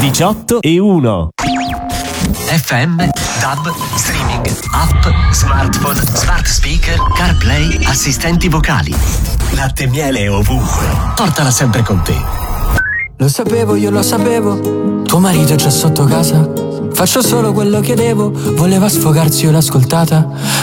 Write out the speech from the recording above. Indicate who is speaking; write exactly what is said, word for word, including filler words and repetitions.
Speaker 1: diciotto e uno.
Speaker 2: F M, D A B, streaming, app, smartphone, smart speaker, CarPlay, assistenti vocali. Latte e miele ovunque. Portala sempre con te.
Speaker 3: Lo sapevo, io lo sapevo. Tuo marito è già sotto casa. Faccio solo quello che devo. Voleva sfogarsi, io l'ho ascoltata.